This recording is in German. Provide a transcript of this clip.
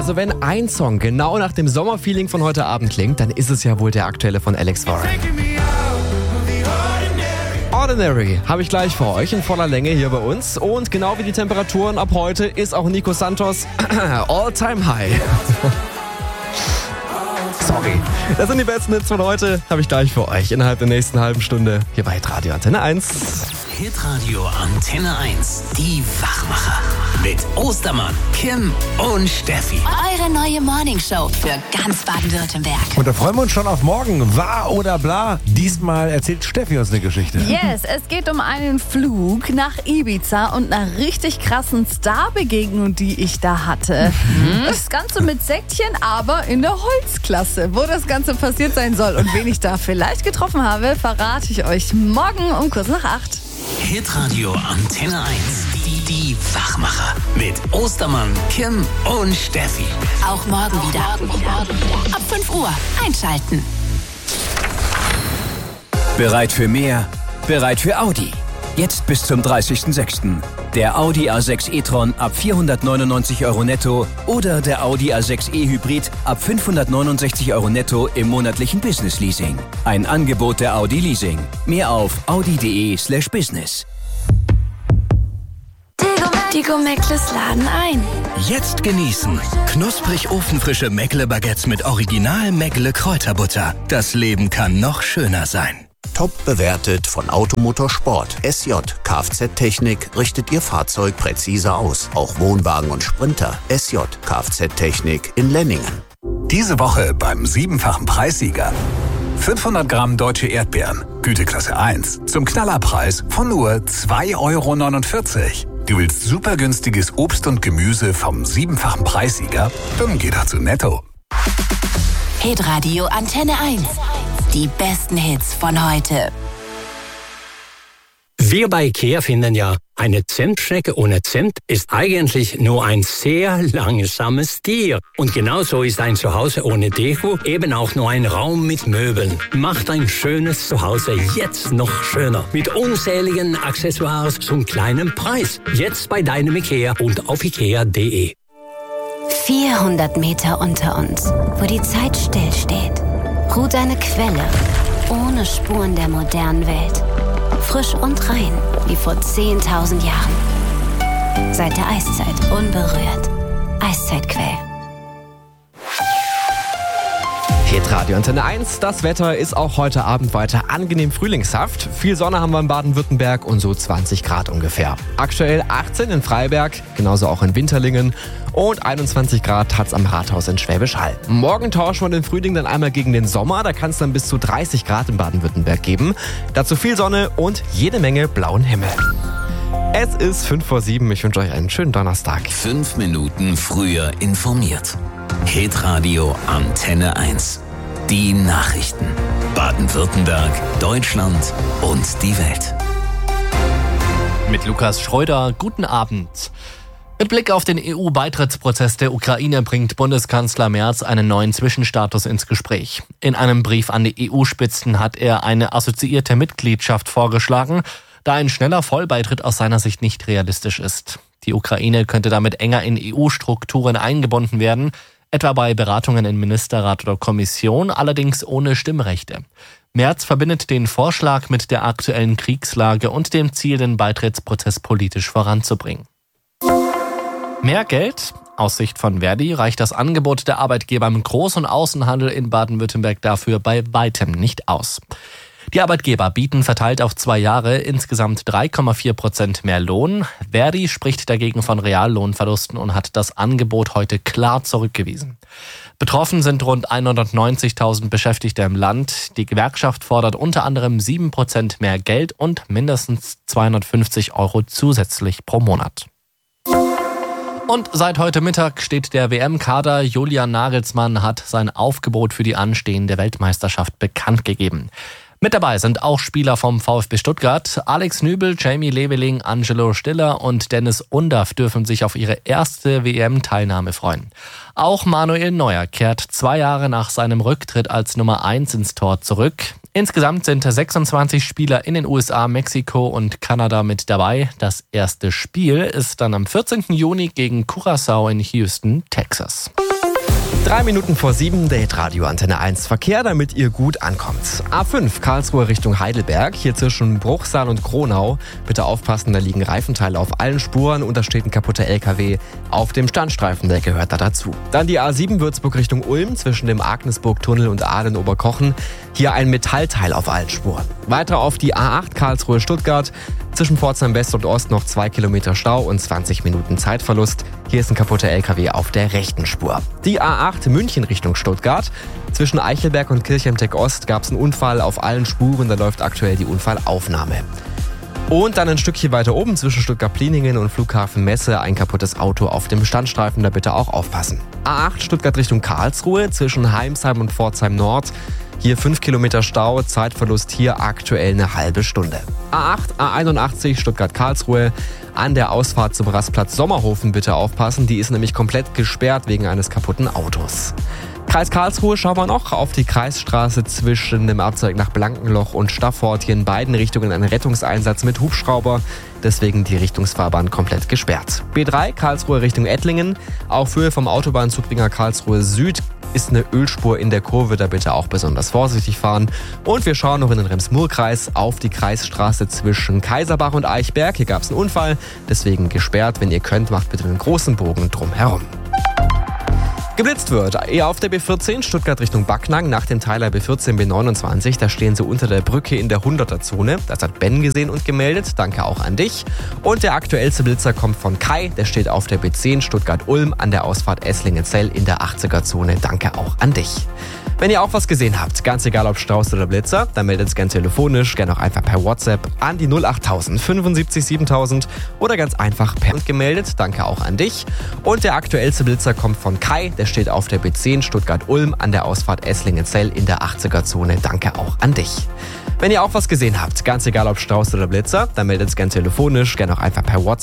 Also wenn ein Song genau nach dem Sommerfeeling von heute Abend klingt, dann ist es ja wohl der aktuelle von Alex Warren. Ordinary habe ich gleich für euch in voller Länge hier bei uns. Und genau wie die Temperaturen ab heute ist auch Nico Santos all-time high. Sorry. Das sind die besten Hits von heute. Habe ich gleich für euch innerhalb der nächsten halben Stunde hier bei Hitradio Antenne 1. Hitradio Antenne 1. Die Wachmacher. Mit Ostermann, Kim und Steffi. Eure neue Morningshow für ganz Baden-Württemberg. Und da freuen wir uns schon auf morgen. Wahr oder bla? Diesmal erzählt Steffi uns eine Geschichte. Yes, es geht um einen Flug nach Ibiza und einer richtig krassen Starbegegnung, die ich da hatte. Das Ganze mit Säckchen, aber in der Holzklasse. Wo das Ganze passiert sein soll und wen ich da vielleicht getroffen habe, verrate ich euch morgen um kurz nach 8. Hitradio Antenne 1. Die Wachmacher. Mit Ostermann, Kim und Steffi. Auch morgen wieder. Ab 5 Uhr einschalten. Bereit für mehr? Bereit für Audi. Jetzt bis zum 30.06. Der Audi A6 e-tron ab 499 € netto oder der Audi A6 e-Hybrid ab 569 € netto im monatlichen Business-Leasing. Ein Angebot der Audi Leasing. Mehr auf audi.de/business. Die Gomeckles laden ein. Jetzt genießen. Knusprig ofenfrische Meckle-Baguettes mit Original Meckle-Kräuterbutter. Das Leben kann noch schöner sein. Top bewertet von Automotor Sport. SJ Kfz-Technik richtet Ihr Fahrzeug präzise aus. Auch Wohnwagen und Sprinter. SJ Kfz-Technik in Lenningen. Diese Woche beim 7-fachen Preissieger. 500 Gramm deutsche Erdbeeren, Güteklasse 1, zum Knallerpreis von nur 2,49 €. Du willst super günstiges Obst und Gemüse vom 7-fachen Preissieger? Dann geh doch zu Netto. Hitradio Antenne 1. Die besten Hits von heute. Wir bei IKEA finden ja, eine Zimtschnecke ohne Zimt ist eigentlich nur ein sehr langsames Tier. Und genauso ist ein Zuhause ohne Deko eben auch nur ein Raum mit Möbeln. Macht ein schönes Zuhause jetzt noch schöner. Mit unzähligen Accessoires zum kleinen Preis. Jetzt bei deinem IKEA und auf ikea.de. 400 Meter unter uns, wo die Zeit stillsteht, ruht eine Quelle ohne Spuren der modernen Welt. Frisch und rein, wie vor 10.000 Jahren. Seit der Eiszeit unberührt. Eiszeitquell. Hitradio Antenne 1. Das Wetter ist auch heute Abend weiter angenehm frühlingshaft. Viel Sonne haben wir in Baden-Württemberg und so 20 Grad ungefähr. Aktuell 18 in Freiberg, genauso auch in Winterlingen. Und 21 Grad hat's am Rathaus in Schwäbisch Hall. Morgen tauschen wir den Frühling dann einmal gegen den Sommer. Da kann es dann bis zu 30 Grad in Baden-Württemberg geben. Dazu viel Sonne und jede Menge blauen Himmel. Es ist 5:07. Ich wünsche euch einen schönen Donnerstag. 5 Minuten früher informiert. Hitradio Antenne 1. Die Nachrichten. Baden-Württemberg, Deutschland und die Welt. Mit Lukas Schröder, guten Abend. Mit Blick auf den EU-Beitrittsprozess der Ukraine bringt Bundeskanzler Merz einen neuen Zwischenstatus ins Gespräch. In einem Brief an die EU-Spitzen hat er eine assoziierte Mitgliedschaft vorgeschlagen, da ein schneller Vollbeitritt aus seiner Sicht nicht realistisch ist. Die Ukraine könnte damit enger in EU-Strukturen eingebunden werden, etwa bei Beratungen in Ministerrat oder Kommission, allerdings ohne Stimmrechte. Merz verbindet den Vorschlag mit der aktuellen Kriegslage und dem Ziel, den Beitrittsprozess politisch voranzubringen. Mehr Geld? Aus Sicht von Verdi reicht das Angebot der Arbeitgeber im Groß- und Außenhandel in Baden-Württemberg dafür bei weitem nicht aus. Die Arbeitgeber bieten verteilt auf 2 Jahre insgesamt 3,4% mehr Lohn. Verdi spricht dagegen von Reallohnverlusten und hat das Angebot heute klar zurückgewiesen. Betroffen sind rund 190.000 Beschäftigte im Land. Die Gewerkschaft fordert unter anderem 7% mehr Geld und mindestens 250 € zusätzlich pro Monat. Und seit heute Mittag steht der WM-Kader. Julian Nagelsmann hat sein Aufgebot für die anstehende Weltmeisterschaft bekannt gegeben. Mit dabei sind auch Spieler vom VfB Stuttgart. Alex Nübel, Jamie Leveling, Angelo Stiller und Dennis Undaff dürfen sich auf ihre erste WM-Teilnahme freuen. Auch Manuel Neuer kehrt 2 Jahre nach seinem Rücktritt als Nummer 1 ins Tor zurück. Insgesamt sind 26 Spieler in den USA, Mexiko und Kanada mit dabei. Das erste Spiel ist dann am 14. Juni gegen Curaçao in Houston, Texas. 3 Minuten vor 7, der Hitradio Antenne 1 Verkehr, damit ihr gut ankommt. A5 Karlsruhe Richtung Heidelberg, hier zwischen Bruchsal und Kronau. Bitte aufpassen, da liegen Reifenteile auf allen Spuren und da steht ein kaputter LKW auf dem Standstreifen, der gehört da dazu. Dann die A7 Würzburg Richtung Ulm zwischen dem Agnesburg-Tunnel und Aalen-Oberkochen. Hier ein Metallteil auf allen Spuren. Weiter auf die A8 Karlsruhe Stuttgart. Zwischen Pforzheim West und Ost noch 2 Kilometer Stau und 20 Minuten Zeitverlust. Hier ist ein kaputter LKW auf der rechten Spur. Die A8 München Richtung Stuttgart. Zwischen Eichelberg und Kirchheimteck Ost gab es einen Unfall auf allen Spuren. Da läuft aktuell die Unfallaufnahme. Und dann ein Stückchen weiter oben zwischen Stuttgart-Pliningen und Flughafen Messe ein kaputtes Auto auf dem Standstreifen. Da bitte auch aufpassen. A8 Stuttgart Richtung Karlsruhe zwischen Heimsheim und Pforzheim Nord. Hier 5 Kilometer Stau, Zeitverlust hier aktuell eine halbe Stunde. A8, A81 Stuttgart-Karlsruhe. An der Ausfahrt zum Rastplatz Sommerhofen bitte aufpassen. Die ist nämlich komplett gesperrt wegen eines kaputten Autos. Kreis Karlsruhe schauen wir noch auf die Kreisstraße zwischen dem Abzweig nach Blankenloch und Staffort. Hier in beiden Richtungen ein Rettungseinsatz mit Hubschrauber. Deswegen die Richtungsfahrbahn komplett gesperrt. B3 Karlsruhe Richtung Ettlingen. Auf Höhe vom Autobahnzubringer Karlsruhe Süd ist eine Ölspur in der Kurve, da bitte auch besonders vorsichtig fahren. Und wir schauen noch in den Rems-Murr-Kreis auf die Kreisstraße zwischen Kaiserbach und Eichberg. Hier gab es einen Unfall, deswegen gesperrt. Wenn ihr könnt, macht bitte einen großen Bogen drumherum. Geblitzt wird eher auf der B14 Stuttgart Richtung Backnang nach dem Teiler B14 B29. Da stehen sie unter der Brücke in der 100er-Zone. Das hat Ben gesehen und gemeldet. Danke auch an dich. Und der aktuellste Blitzer kommt von Kai. Der steht auf der B10 Stuttgart-Ulm an der Ausfahrt Esslingen-Zell in der 80er-Zone. Danke auch an dich. Wenn ihr auch was gesehen habt, ganz egal ob Strauß oder Blitzer, dann meldet es gerne telefonisch, gerne auch einfach per WhatsApp an die 08000 75 7000 oder ganz einfach per und gemeldet. Danke auch an dich. Und der aktuellste Blitzer kommt von Kai, der steht auf der B10 Stuttgart-Ulm an der Ausfahrt Esslingen-Zell in der 80er-Zone. Danke auch an dich. Wenn ihr auch was gesehen habt, ganz egal ob Strauß oder Blitzer, dann meldet es gerne telefonisch, gerne auch einfach per WhatsApp.